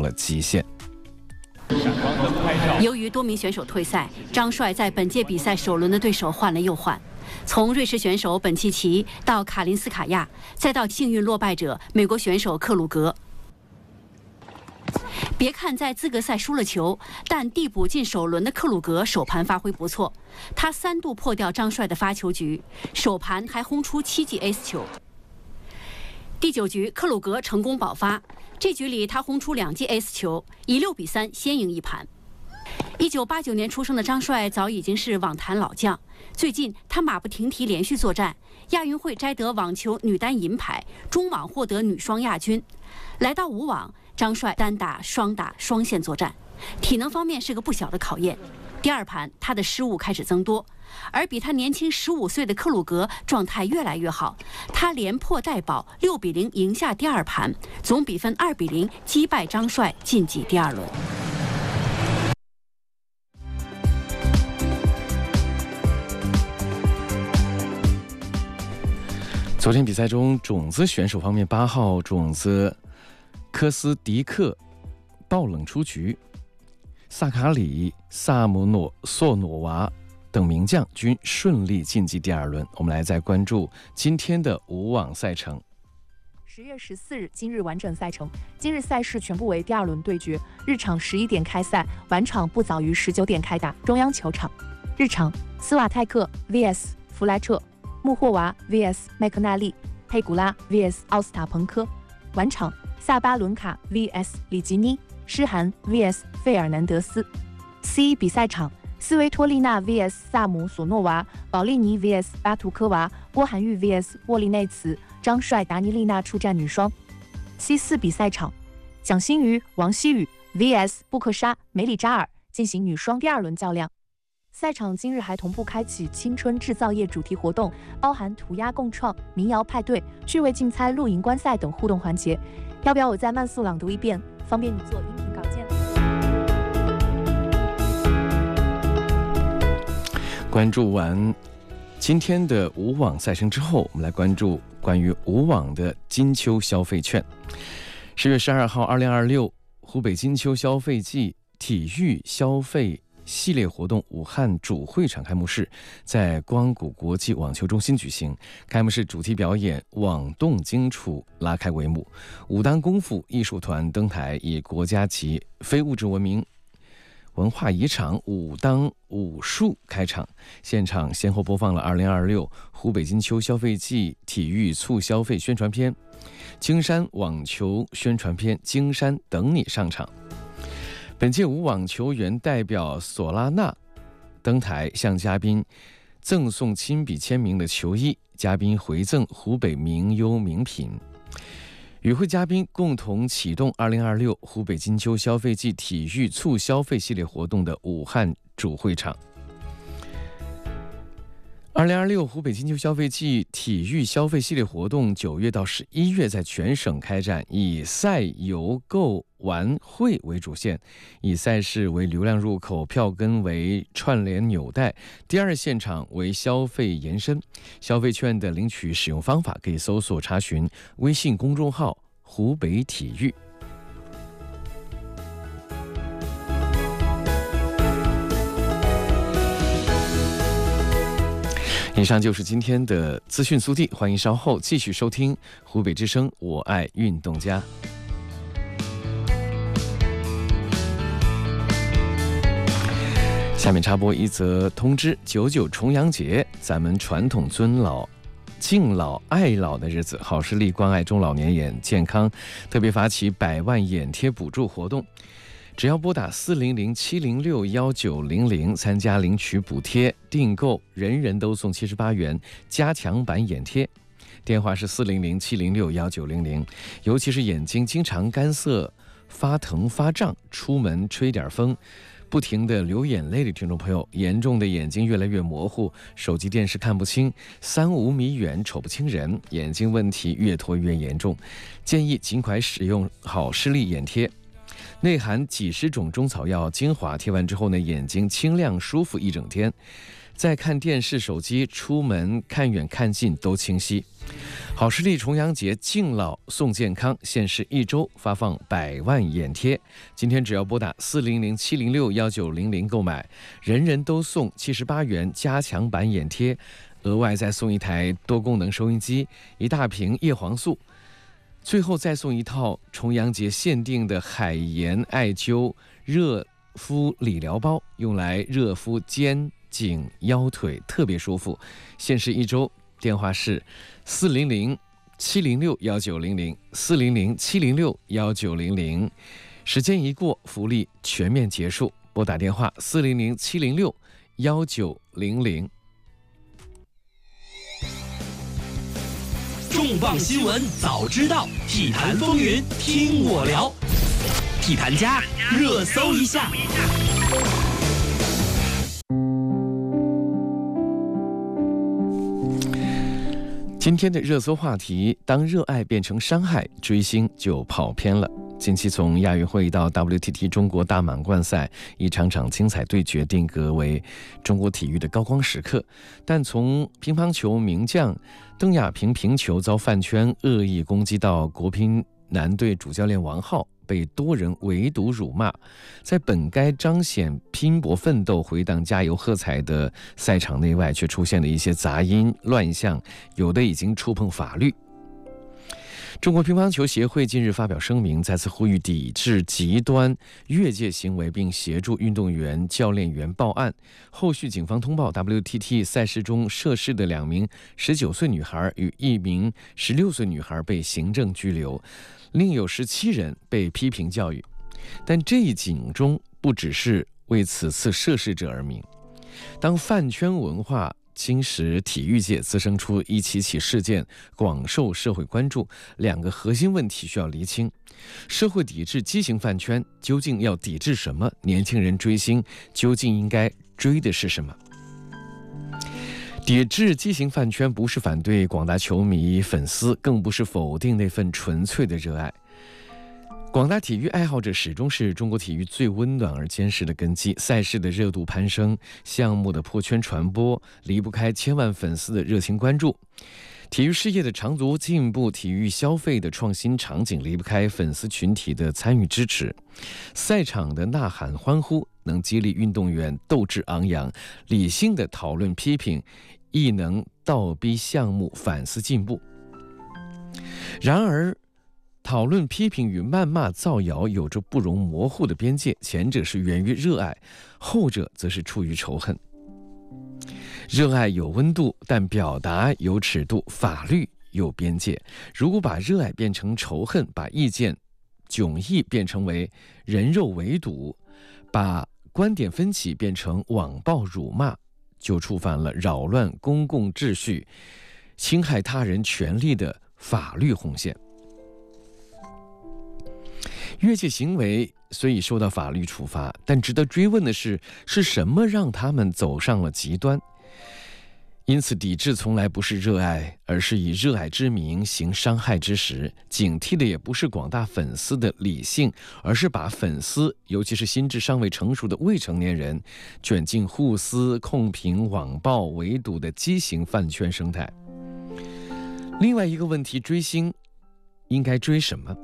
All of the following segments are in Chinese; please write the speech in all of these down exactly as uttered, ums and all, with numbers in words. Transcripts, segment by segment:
了极限。 由于多名选手退赛，张帅在本届比赛首轮的对手换了又换，从瑞士选手本契奇到卡林斯卡亚，再到幸运落败者美国选手克鲁格。别看在资格赛输了球，但递补进首轮的克鲁格首盘发挥不错，他三度破掉张帅的发球局，首盘还轰出七记 ace 球。第九局，克鲁格成功保发，这局里他轰出两记 ace 球，以六比三先赢一盘。一九八九年出生的张帅早已经是网坛老将，最近他马不停蹄连续作战，亚运会摘得网球女单银牌，中网获得女双亚军。来到武网，张帅单打、双打、双线作战，体能方面是个不小的考验。第二盘，他的失误开始增多，而比他年轻十五岁的克鲁格状态越来越好，他连破带保，六比零赢下第二盘，总比分二比零击败张帅晋级第二轮。 昨天比赛中，种子选手方面，八号种子科斯迪克爆冷出局，萨卡里、萨姆诺索诺娃等名将均顺利晋级第二轮。我们来再关注今天的武网赛程。 十月十四日，今日完整赛程。今日赛事全部为第二轮对决，日场十一点开赛，晚场不早于十九点开打。中央球场，日场斯瓦泰克 V S 弗莱彻，穆霍娃 V S 麦克纳利，佩古拉 V S 奥斯塔彭科。晚场萨巴伦卡 V S 里吉尼，施涵 V S 费尔南德斯。C 比赛场，斯维托利娜 V S 萨姆索诺娃，保利尼 V S 巴图科娃，郭涵玉 V S 沃利内茨，张帅达尼丽娜出战女双。C 四比赛场，蒋欣瑜、王希雨 V S 布克莎、梅里扎尔进行女双第二轮较量。赛场今日还同步开启青春制造业主题活动，包含涂鸦共创、民谣派对、趣味竞猜、露营观赛等互动环节。要不要我再慢速朗读一遍，方便你做音频稿件？ 关注完今天的武网赛程之后，我们来关注关于武网的金秋消费券。十月十二号，二零二六湖北金秋消费季体育消费系列活动武汉主会场开幕式在光谷国际网球中心举行，开幕式主题表演网动荆楚拉开帷幕，武当功夫艺术团登台，以国家级非物质文明文化遗产武当武术开场，现场先后播放了二零二六湖北金秋消费季体育促消费宣传片、京山网球宣传片《京山等你》上场。本届武网球员代表索拉纳登台，向嘉宾赠送亲笔签名的球衣，嘉宾回赠湖北名优名品。与会嘉宾共同启动二零二六湖北金秋消费季体育促消费系列活动的武汉主会场。二零二六湖北金秋消费季体育消费系列活动九月到十一月在全省开展，以赛游购玩会为主线，以赛事为流量入口，票根为串联纽带，第二现场为消费延伸。消费券的领取使用方法可以搜索查询微信公众号湖北体育。以上就是今天的资讯速递，欢迎稍后继续收听湖北之声我爱运动家。下面插播一则通知：九九重阳节，咱们传统尊老、敬老、爱老的日子，好视力关爱中老年眼健康，特别发起百万眼贴补助活动。只要拨打四零零七零六幺九零零参加领取补贴，订购人人都送七十八元加强版眼贴。电话是四零零七零六幺九零零。尤其是眼睛经常干涩、发疼、发胀，出门吹点风，不停地流眼泪的听众朋友，严重的眼睛越来越模糊，手机电视看不清，三五米远瞅不清人，眼睛问题越拖越严重，建议尽快使用好视力眼贴。内含几十种中草药精华，贴完之后呢，眼睛清亮舒服一整天。 在看电视、手机，出门看远看近都清晰。好视力重阳节敬老送健康，限时一周发放百万眼贴。今天只要拨打四零零七零六幺九零零购买，人人都送七十八元加强版眼贴，额外再送一台多功能收音机、一大瓶叶黄素，最后再送一套重阳节限定的海盐艾灸热敷理疗包，用来热敷肩颈腰腿，特别舒服。限时一周，电话是四零零七零六幺九零零四零零七零六幺九零零。时间一过，福利全面结束。拨打电话四零零七零六幺九零零。 重磅新闻早知道，体坛风云听我聊。体坛家热搜一下。 今天的热搜话题：当热爱变成伤害，追星就跑偏了。近期从亚运会到 W T T 中国大满贯赛，一场场精彩对决定格为中国体育的高光时刻。但从乒乓球名将邓亚萍平球遭饭圈恶意攻击，到国乒男队主教练王皓被多人围堵辱骂，在本该彰显拼搏奋斗、回荡加油喝彩的赛场内外，却出现了一些杂音乱象，有的已经触碰法律。中国乒乓球协会近日发表声明，再次呼吁抵制极端越界行为，并协助运动员、教练员报案。后续警方通报 W T T 赛事中涉事的两名十九岁女孩与一名十六岁女孩被行政拘留，另有十七人被批评教育。但这一警钟不只是为此次涉事者而鸣。当饭圈文化侵蚀体育界，滋生出一起起事件，广受社会关注。两个核心问题需要厘清：社会抵制畸形饭圈，究竟要抵制什么？年轻人追星究竟应该追的是什么？抵制畸形饭圈不是反对广大球迷粉丝，更不是否定那份纯粹的热爱。广大体育爱好者始终是中国体育最温暖而坚实的根基，赛事的热度攀升，项目的破圈传播，离不开千万粉丝的热情关注。体育事业的长足进步，体育消费的创新场景，离不开粉丝群体的参与支持。赛场的呐喊欢呼，能激励运动员斗志昂扬，理性的讨论批评，亦能倒逼项目反思进步。然而，讨论、批评与谩骂、造谣有着不容模糊的边界，前者是源于热爱，后者则是出于仇恨。热爱有温度，但表达有尺度，法律有边界。如果把热爱变成仇恨，把意见迥异变成为人肉围堵，把观点分歧变成网暴辱骂，就触犯了扰乱公共秩序、侵害他人权利的法律红线。越界行为虽已受到法律处罚，但值得追问的是，是什么让他们走上了极端？因此，抵制从来不是热爱，而是以热爱之名行伤害之实。警惕的也不是广大粉丝的理性，而是把粉丝，尤其是心智尚未成熟的未成年人，卷进互撕、控评、网暴、围堵的畸形饭圈生态。另外一个问题，追星应该追什么？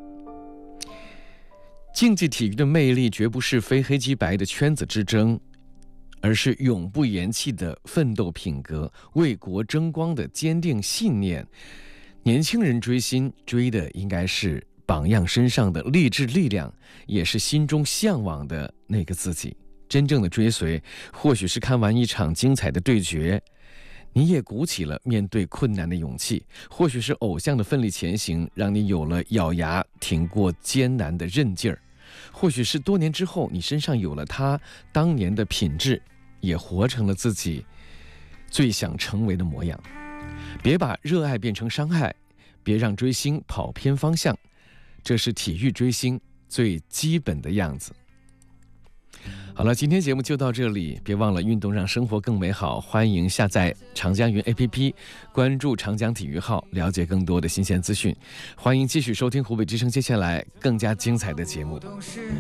竞技体育的魅力绝不是非黑即白的圈子之争，而是永不言弃的奋斗品格，为国争光的坚定信念。年轻人追星追的应该是榜样身上的励志力量，也是心中向往的那个自己。真正的追随，或许是看完一场精彩的对决，你也鼓起了面对困难的勇气；或许是偶像的奋力前行，让你有了咬牙挺过艰难的韧劲儿；或许是多年之后，你身上有了他当年的品质，也活成了自己最想成为的模样。别把热爱变成伤害，别让追星跑偏方向，这是体育追星最基本的样子。好了，今天节目就到这里，别忘了运动让生活更美好。欢迎下载长江云 A P P， 关注长江体育号，了解更多的新鲜资讯。欢迎继续收听湖北之声接下来更加精彩的节目。